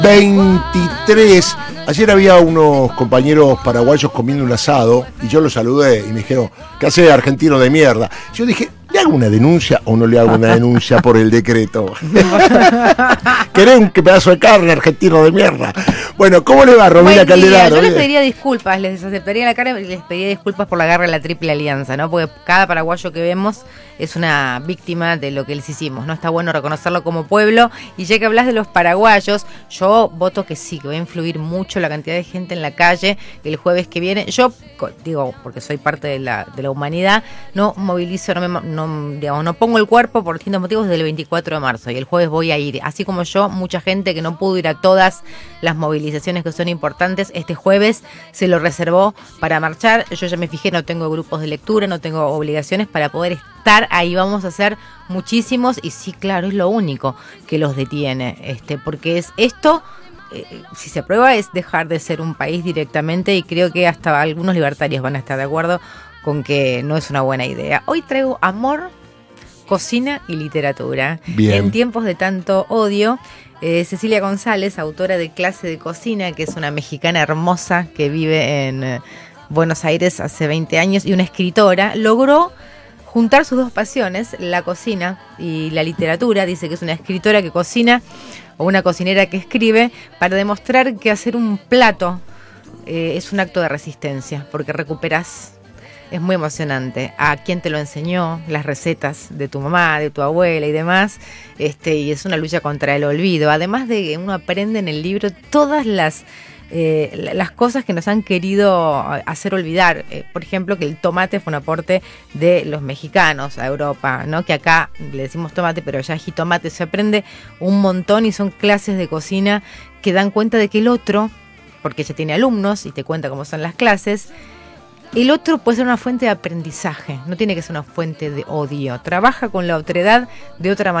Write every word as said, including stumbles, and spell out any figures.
veintitrés. Ayer había unos compañeros paraguayos comiendo un asado y yo los saludé y me dijeron, ¿qué hace argentino de mierda? Yo dije, ¿le hago una denuncia o no le hago una denuncia por el decreto? ¿Querés un pedazo de carne, argentino de mierda? Bueno, ¿cómo le va, Romina Calderaro? Yo les pediría disculpas, les aceptaría la cara y les pediría disculpas por la guerra de la Triple Alianza, ¿no? Porque cada paraguayo que vemos es una víctima de lo que les hicimos, ¿no? Está bueno reconocerlo como pueblo. Y ya que hablas de los paraguayos, yo voto que sí, que va a influir mucho la cantidad de gente en la calle el jueves que viene. Yo, digo, porque soy parte de la, de la humanidad, no movilizo, no, me, no, digamos, no pongo el cuerpo por distintos motivos desde el veinticuatro de marzo. Y el jueves voy a ir. Así como yo, mucha gente que no pudo ir a todas las movilizaciones que son importantes, este jueves se lo reservó para marchar. Yo ya me fijé, no tengo grupos de lectura, no tengo obligaciones para poder estar ahí. Vamos a hacer muchísimos y sí, claro, es lo único que los detiene, este, porque es esto, eh, si se aprueba, es dejar de ser un país directamente, y creo que hasta algunos libertarios van a estar de acuerdo con que no es una buena idea. Hoy traigo amor, cocina y literatura. Bien. En tiempos de tanto odio, eh, Cecilia González, autora de Clase de Cocina, que es una mexicana hermosa que vive en eh, Buenos Aires hace veinte años, y una escritora, logró juntar sus dos pasiones, la cocina y la literatura. Dice que es una escritora que cocina o una cocinera que escribe, para demostrar que hacer un plato eh, es un acto de resistencia, porque recuperás. Es muy emocionante a quién te lo enseñó, las recetas de tu mamá, de tu abuela y demás, este, y es una lucha contra el olvido. Además de que uno aprende en el libro todas las eh, las cosas que nos han querido hacer olvidar. Eh, por ejemplo, que el tomate fue un aporte de los mexicanos a Europa, ¿no? Que acá le decimos tomate, pero allá jitomate. Se aprende un montón y son clases de cocina que dan cuenta de que el otro, porque ella tiene alumnos y te cuenta cómo son las clases, el otro puede ser una fuente de aprendizaje, no tiene que ser una fuente de odio. Trabaja con la otredad de otra manera.